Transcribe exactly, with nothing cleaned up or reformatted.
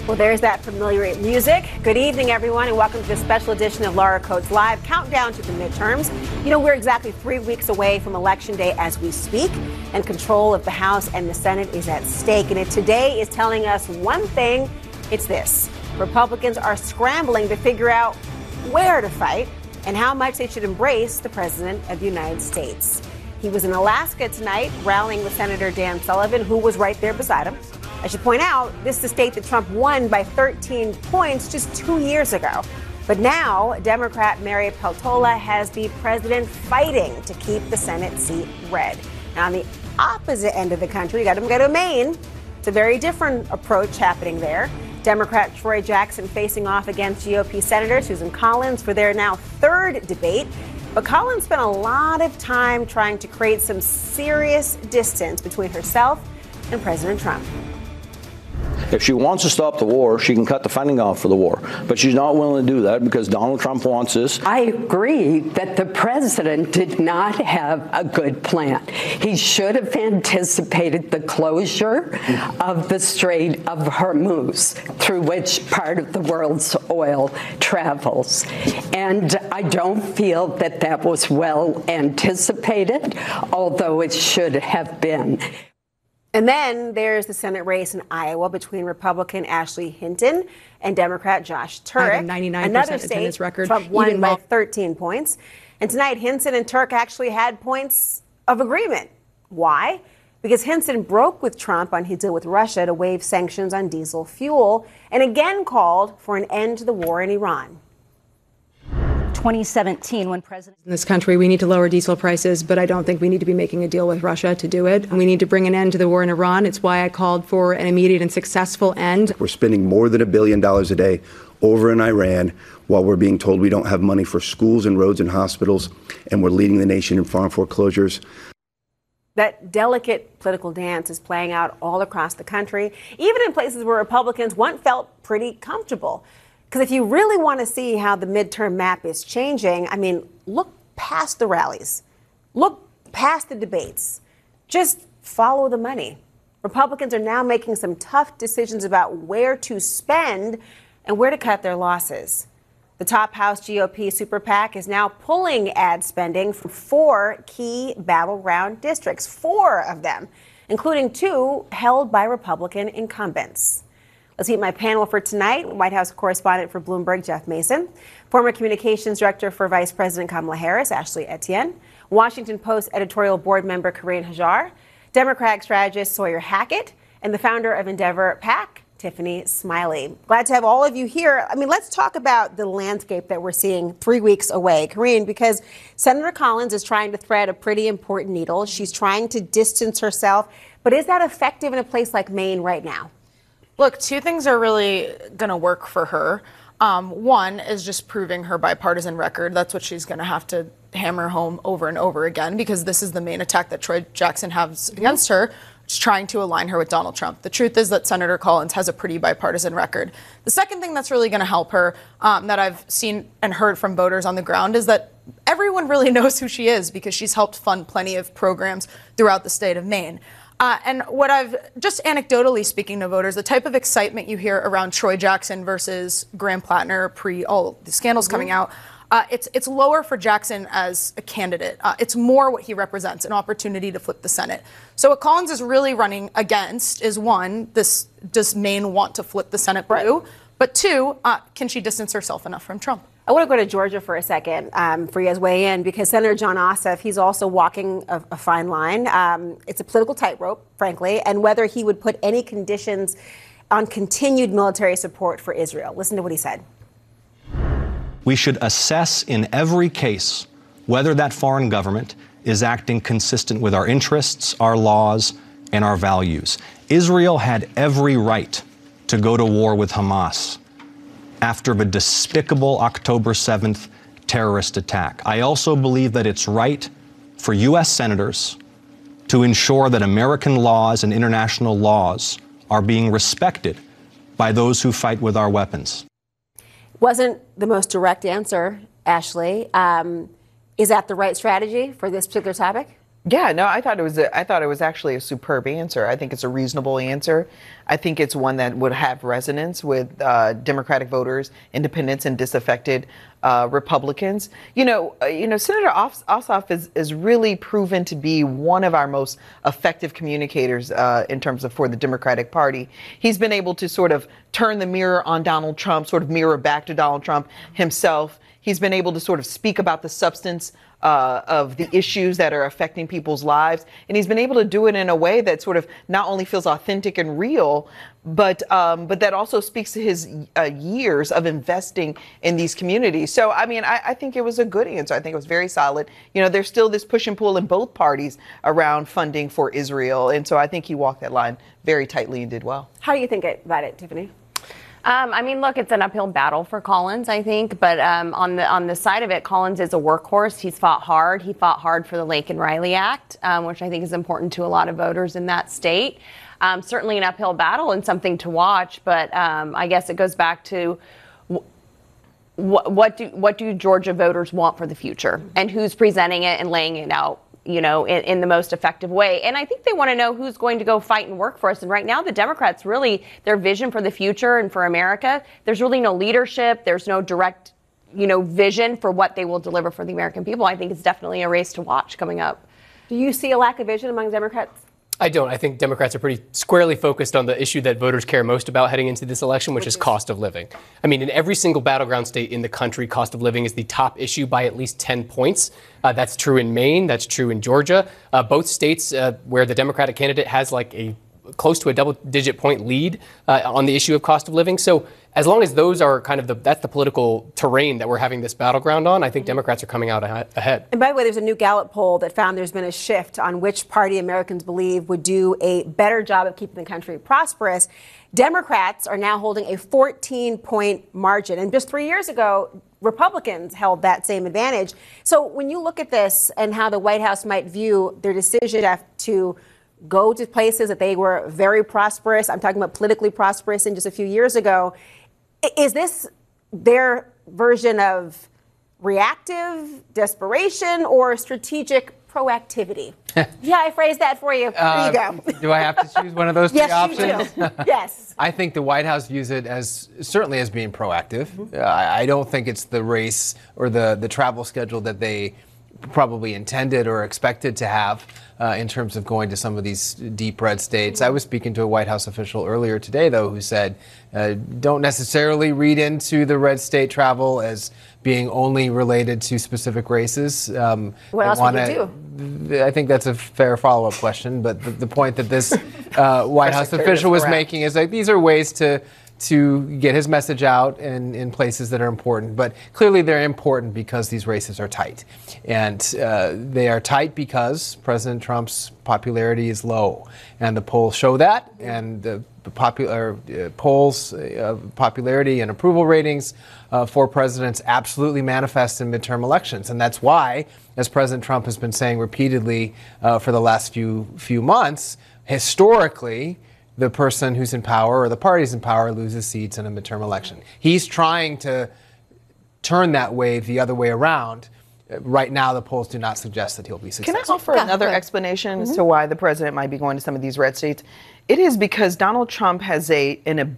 Well, there's that familiar music. Good evening, everyone, and welcome to this special edition of Laura Coates Live, countdown to the midterms. You know, we're exactly three weeks away from Election Day as we speak, and control of the House and the Senate is at stake. And it today is telling us one thing. It's this. Republicans are scrambling to figure out where to fight and how much they should embrace the President of the United States. He was in Alaska tonight, rallying with Senator Dan Sullivan, who was right there beside him. I should point out, this is a state that Trump won by thirteen points just two years ago. But now, Democrat Mary Peltola has the president fighting to keep the Senate seat red. Now, on the opposite end of the country, you got to go to Maine. It's a very different approach happening there. Democrat Troy Jackson facing off against G O P Senator Susan Collins for their now third debate. But Collins spent a lot of time trying to create some serious distance between herself and President Trump. If she wants to stop the war, she can cut the funding off for the war. But she's not willing to do that because Donald Trump wants this. I agree that the president did not have a good plan. He should have anticipated the closure of the Strait of Hormuz, through which part of the world's oil travels. And I don't feel that that was well anticipated, although it should have been. And then there's the Senate race in Iowa between Republican Ashley Hinton and Democrat Josh Turek. ninety-nine percent Another state, attendance record. Trump won Even by while- thirteen points. And tonight, Hinton and Turek actually had points of agreement. Why? Because Hinton broke with Trump on his deal with Russia to waive sanctions on diesel fuel and again called for an end to the war in Iran. twenty seventeen, when President In this country, we need to lower diesel prices, but I don't think we need to be making a deal with Russia to do it. We need to bring an end to the war in Iran. It's why I called for an immediate and successful end. We're spending more than a billion dollars a day over in Iran while we're being told we don't have money for schools and roads and hospitals, and we're leading the nation in farm foreclosures. That delicate political dance is playing out all across the country, even in places where Republicans once felt pretty comfortable. Because if you really want to see how the midterm map is changing, I mean, look past the rallies. Look past the debates. Just follow the money. Republicans are now making some tough decisions about where to spend and where to cut their losses. The top House G O P Super PAC is now pulling ad spending from four key battleground districts, four of them, including two held by Republican incumbents. Let's meet my panel for tonight. White House correspondent for Bloomberg, Jeff Mason. Former communications director for Vice President Kamala Harris, Ashley Etienne. Washington Post editorial board member Karine Hajar. Democratic strategist Sawyer Hackett. And the founder of Endeavor PAC, Tiffany Smiley. Glad to have all of you here. I mean, let's talk about the landscape that we're seeing three weeks away. Karine, because Senator Collins is trying to thread a pretty important needle. She's trying to distance herself. But is that effective in a place like Maine right now? Look, two things are really going to work for her. Um, one is just proving her bipartisan record. That's what she's going to have to hammer home over and over again, because this is the main attack that Troy Jackson has against her, just trying to align her with Donald Trump. The truth is that Senator Collins has a pretty bipartisan record. The second thing that's really going to help her, um, that I've seen and heard from voters on the ground, is that everyone really knows who she is, because she's helped fund plenty of programs throughout the state of Maine. Uh, and what I've, just anecdotally speaking to voters, the type of excitement you hear around Troy Jackson versus Graham Plattner pre all the scandals mm-hmm. coming out, uh, it's it's lower for Jackson as a candidate. Uh, it's more what he represents, an opportunity to flip the Senate. So what Collins is really running against is, one, this does Maine want to flip the Senate blue? Right. But two, uh, can she distance herself enough from Trump? I want to go to Georgia for a second um, for you guys weigh in, because Senator Jon Ossoff, he's also walking a, a fine line. Um, it's a political tightrope, frankly, and whether he would put any conditions on continued military support for Israel. Listen to what he said. We should assess in every case whether that foreign government is acting consistent with our interests, our laws, and our values. Israel had every right to go to war with Hamas after the despicable October seventh terrorist attack. I also believe that it's right for U S senators to ensure that American laws and international laws are being respected by those who fight with our weapons. Wasn't the most direct answer, Ashley. Um, is that the right strategy for this particular topic? Yeah, no, I thought it was a, I thought it was actually a superb answer. I think it's a reasonable answer. I think it's one that would have resonance with uh, Democratic voters, independents, and disaffected uh, Republicans. You know, uh, you know, Senator Os- Ossoff is is really proven to be one of our most effective communicators uh, in terms of for the Democratic Party. He's been able to sort of turn the mirror on Donald Trump, sort of mirror back to Donald Trump himself. He's been able to sort of speak about the substance uh, of the issues that are affecting people's lives. And he's been able to do it in a way that sort of not only feels authentic and real, but um, but that also speaks to his uh, years of investing in these communities. So, I mean, I, I think it was a good answer. I think it was very solid. You know, there's still this push and pull in both parties around funding for Israel. And so I think he walked that line very tightly and did well. How do you think about it, Tiffany? Um, I mean, look, it's an uphill battle for Collins, I think. But um, on the on the side of it, Collins is a workhorse. He's fought hard. He fought hard for the Laken Riley Act, um, which I think is important to a lot of voters in that state. Um, certainly an uphill battle and something to watch. But um, I guess it goes back to what, what do what do Georgia voters want for the future, and who's presenting it and laying it out, you know, in, in the most effective way. And I think they want to know who's going to go fight and work for us. And right now, the Democrats really, their vision for the future and for America, there's really no leadership. There's no direct, you know, vision for what they will deliver for the American people. I think it's definitely a race to watch coming up. Do you see a lack of vision among Democrats? I don't. I think Democrats are pretty squarely focused on the issue that voters care most about heading into this election, which, which is, is cost of living. I mean, in every single battleground state in the country, cost of living is the top issue by at least ten points. Uh, that's true in Maine. That's true in Georgia. Uh, both states uh, where the Democratic candidate has like a close to a double-digit point lead uh, on the issue of cost of living. So as long as those are kind of the, that's the political terrain that we're having this battleground on, I think Democrats are coming out ahead. And by the way, there's a new Gallup poll that found there's been a shift on which party Americans believe would do a better job of keeping the country prosperous. Democrats are now holding a fourteen point margin. And just three years ago, Republicans held that same advantage. So when you look at this and how the White House might view their decision to go to places that they were very prosperous, I'm talking about politically prosperous in just a few years ago, is this their version of reactive desperation or strategic proactivity? Yeah, I phrased that for you. There uh, you go. Do I have to choose one of those three yes, options? You do. Yes. I think the White House views it as certainly as being proactive. Mm-hmm. uh, I, I don't think it's the race or the, the travel schedule that they probably intended or expected to have uh, in terms of going to some of these deep red states. I was speaking to a White House official earlier today, though, who said, uh, don't necessarily read into the red state travel as being only related to specific races. Um, what else wanna, would you do? I think that's a fair follow-up question, but the, the point that this uh, White House official was making is like these are ways to to get his message out in, in places that are important. But clearly they're important because these races are tight. And uh, they are tight because President Trump's popularity is low. And the polls show that. And the popular uh, polls, uh, popularity and approval ratings uh, for presidents absolutely manifest in midterm elections. And that's why, as President Trump has been saying repeatedly uh, for the last few few months, historically, the person who's in power or the party's in power loses seats in a midterm election. He's trying to turn that wave the other way around. Right now, the polls do not suggest that he'll be successful. Can I offer another explanation mm-hmm. as to why the president might be going to some of these red states? It is because Donald Trump has a an ability